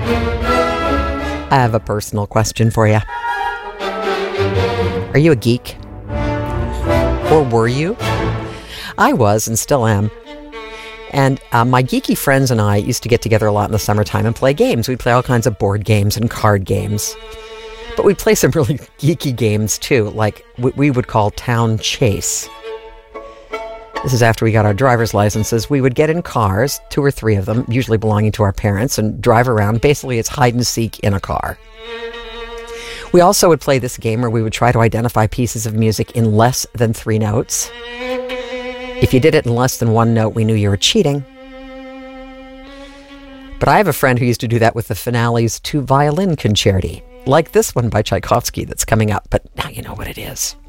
I have a personal question for you. Are you a geek? Or were you? I was and still am. And my geeky friends and I used to get together a lot in the summertime and play games. We'd play all kinds of board games and card games. But we'd play some really geeky games too, like what we would call Town Chase. This is after we got our driver's licenses. We would get in cars, 2 or 3 of them, usually belonging to our parents, and drive around. Basically, it's hide and seek in a car. We also would play this game where we would try to identify pieces of music in less than 3 notes. If you did it in less than 1 note, we knew you were cheating. But I have a friend who used to do that with the finales to Violin Concerti, like this one by Tchaikovsky that's coming up, but now you know what it is.